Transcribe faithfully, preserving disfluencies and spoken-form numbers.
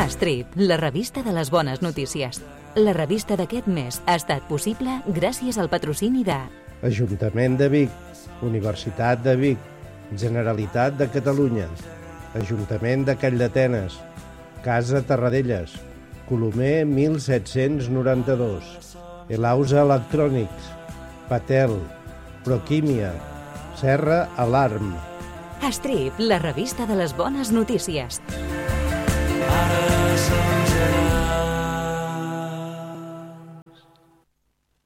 Strip, la revista de les bones notícies. La revista d'aquest mes ha estat possible gràcies al patrocini de Ajuntament de Vic, Universitat de Vic, Generalitat de Catalunya, Ajuntament de Calldetenes, Casa Terradellas, Colomer mil set-cents noranta-dos, Elausa Electrònics, Patel, Proquímia, Serra Alarm. Strip, la revista de les bones notícies. Ara